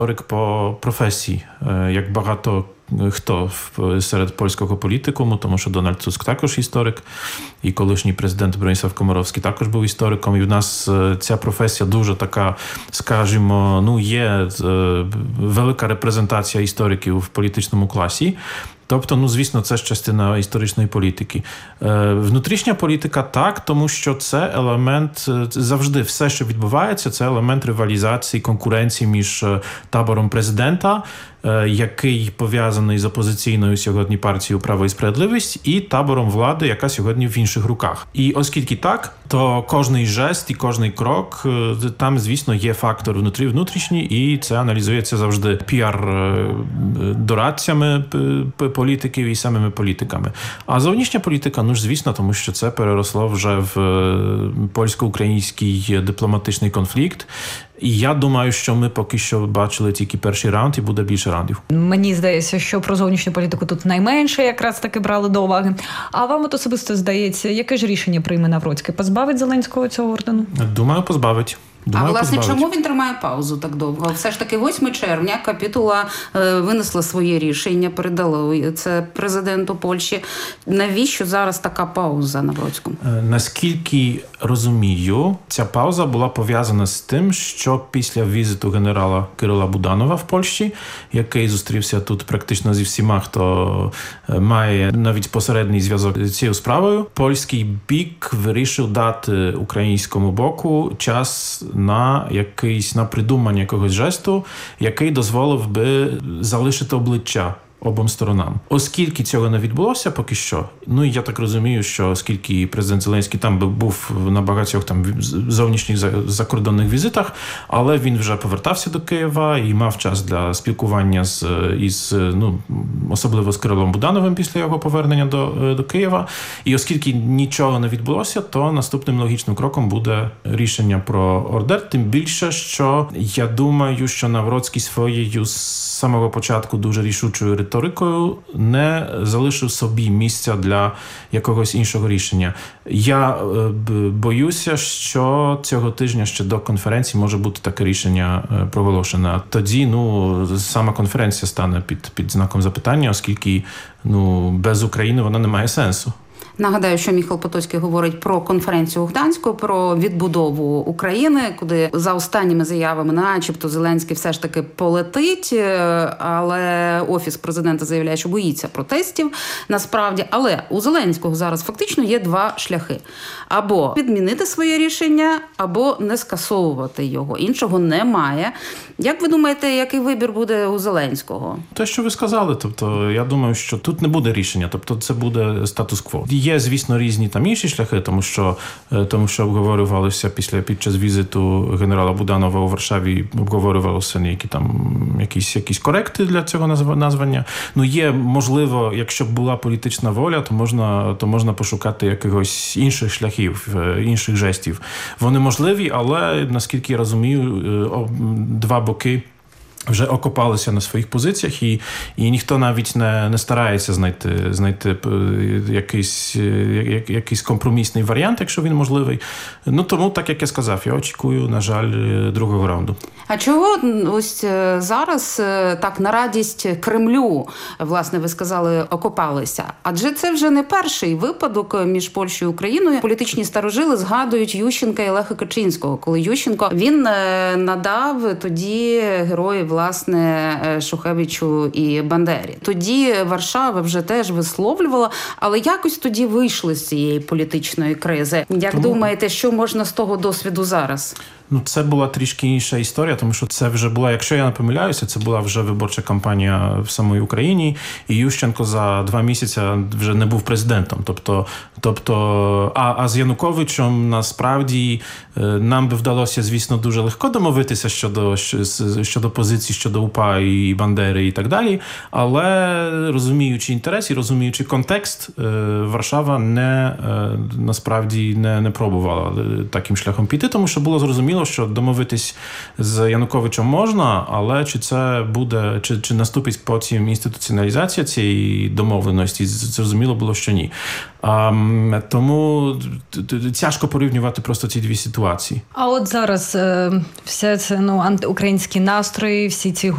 історик по професії, як багато хто серед польського політикуму, тому що Дональд Туск також історик, і колишній президент Броніслав Комаровський також був істориком. І в нас ця професія дуже така, скажімо, є велика репрезентація істориків в політичному класі. Тобто, звісно, це ж частина історичної політики. Внутрішня політика так, тому що це елемент, завжди все, що відбувається, це елемент ривалізації, конкуренції між табором президента, який пов'язаний з опозиційною сьогодні партією «Право і справедливість», і табором влади, яка сьогодні в інших руках. І оскільки так, то кожний жест і кожний крок, там, звісно, є фактор внутрішній, і це аналізується завжди піар-дорадцями політиків і самими політиками. А зовнішня політика, звісно, тому що це переросло вже в польсько-український дипломатичний конфлікт. І я думаю, що ми поки що бачили тільки перший раунд, і буде більше раундів. Мені здається, що про зовнішню політику тут найменше якраз таки брали до уваги. А вам от особисто здається, яке ж рішення прийме Навроцький? Позбавить Зеленського цього ордену? Думаю, позбавить. Чому він тримає паузу так довго? Все ж таки 8 червня капітула винесла своє рішення, передала це президенту Польщі. Навіщо зараз така пауза Навроцькому? Наскільки розумію, ця пауза була пов'язана з тим, що після візиту генерала Кирила Буданова в Польщі, який зустрівся тут практично зі всіма, хто має навіть посередній зв'язок з цією справою, польський бік вирішив дати українському боку час на придумання якогось жесту, який дозволив би залишити обличчя обом сторонам. Оскільки цього не відбулося поки що, я так розумію, що оскільки президент Зеленський там був на багатьох зовнішніх закордонних візитах, але він вже повертався до Києва і мав час для спілкування особливо з Кирилом Будановим після його повернення до Києва. І оскільки нічого не відбулося, то наступним логічним кроком буде рішення про ордер. Тим більше, що я думаю, що Навроцький своєю з самого початку дуже рішучою риторикою не залишив собі місця для якогось іншого рішення. Я боюся, що цього тижня ще до конференції може бути таке рішення проголошено. Тоді, сама конференція стане під знаком запитання, оскільки, без України вона не має сенсу. Нагадаю, що Міхал Потоцький говорить про конференцію у Гданську, про відбудову України, куди за останніми заявами начебто Зеленський все ж таки полетить, але Офіс президента заявляє, що боїться протестів насправді. Але у Зеленського зараз фактично є два шляхи. Або відмінити своє рішення, або не скасовувати його. Іншого немає. Як ви думаєте, який вибір буде у Зеленського? Те, що ви сказали. Тобто, я думаю, що тут не буде рішення. Тобто, це буде статус-кво. Є, звісно, різні інші шляхи, тому що обговорювалися під час візиту генерала Буданова у Варшаві, обговорювалися якісь коректи для цього названня. Є, можливо, якщо б була політична воля, то можна пошукати якихось інших шляхів, інших жестів. Вони можливі, але, наскільки я розумію, два боки вже окопалися на своїх позиціях, і ніхто навіть не старається знайти якийсь компромісний варіант, якщо він можливий. Тому, так як я сказав, я очікую, на жаль, другого раунду. А чого ось зараз так на радість Кремлю, власне, ви сказали, окопалися? Адже це вже не перший випадок між Польщею і Україною. Політичні старожили згадують Ющенка і Леха Качинського. Коли Ющенко, він надав тоді героїв, власне, Шухевичу і Бандері. Тоді Варшава вже теж висловлювала, але якось тоді вийшли з цієї політичної кризи. Як думаєте, що можна з того досвіду зараз? Це була трішки інша історія, тому що це вже була, якщо я не помиляюся, це була вже виборча кампанія в самій Україні, і Ющенко за 2 місяці вже не був президентом. А з Януковичем, насправді, нам би вдалося, звісно, дуже легко домовитися щодо позицій, щодо УПА і Бандери і так далі, але розуміючи інтерес і розуміючи контекст, Варшава насправді не пробувала таким шляхом піти, тому що було зрозуміло, що домовитись з Януковичем можна, але чи це буде, чи наступить потім інституціоналізація цієї домовленості, зрозуміло було, що ні. Тому тяжко порівнювати просто ці дві ситуації. А от зараз все це антиукраїнські настрої, всі ці